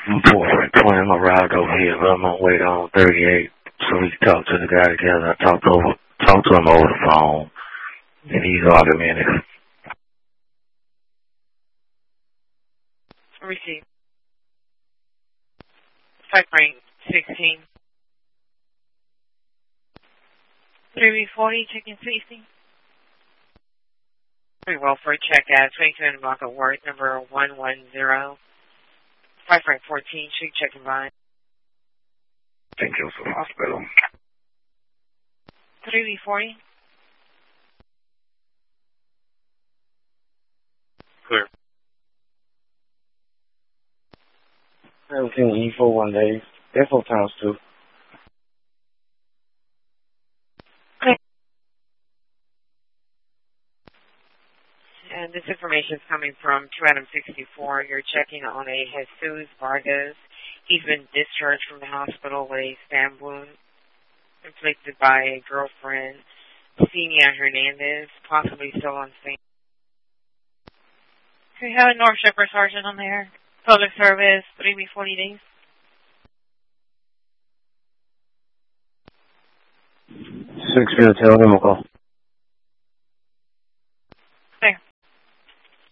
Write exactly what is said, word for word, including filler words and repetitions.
four twenty, I arrived over here, but I'm on way on thirty-eight, so we can talk to the guy together. I talked over, talked to him over the phone, and he's argumentative. Receive. Five rank sixteen. three forty, checking safety. Very well for a check at twenty-two in block of work, number one one zero. Five rank fourteen, should check and bind. Saint Joseph Hospital. three forty. Clear. seventeen E four one days. Info times two. And this information is coming from two Adam sixty-four. You're checking on a Jesus Vargas. He's been discharged from the hospital with a stab wound inflicted by a girlfriend, Senia Hernandez, possibly still on scene. Do we have a North Shepherd Sergeant on there? Public service, three B forty days. Six zero, tell him a call.